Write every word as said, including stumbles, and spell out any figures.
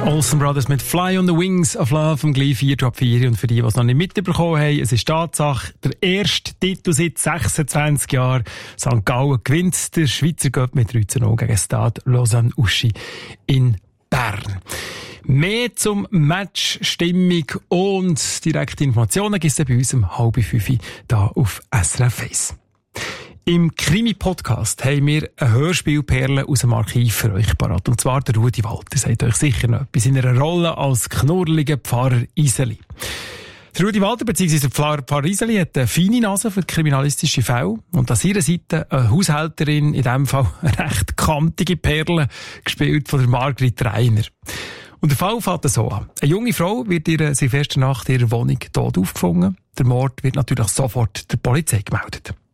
Olsen Brothers mit Fly on the Wings of Love vom gleich vier ab vier. Und für die, die es noch nicht mitbekommen haben, es ist Tatsache, der erste Titel seit sechsundzwanzig Jahren. Sankt Gallen gewinnt der Schweizer Cup mit drei zu null gegen Stade Lausanne-Uschi in Bern. Mehr zum Match, Stimmung und direkte Informationen gibt es bei uns um halb fünf hier auf S R F eins. Im Krimi-Podcast haben wir eine Hörspielperle aus dem Archiv für euch parat. Und zwar der Rudi Walter. Sagt euch sicher noch etwas in einer Rolle als knurrliger Pfarrer Iseli. Der Rudi Walter bzw. der Pfarrer Iseli hat eine feine Nase für kriminalistische Fälle. Und an seiner Seite eine Haushälterin, in diesem Fall eine recht kantige Perle, gespielt von der Margrit Reiner. Und der Fall fängt so an. Eine junge Frau wird in ihrer Silvesternacht in ihrer Wohnung tot aufgefunden. Der Mord wird natürlich sofort der Polizei gemeldet.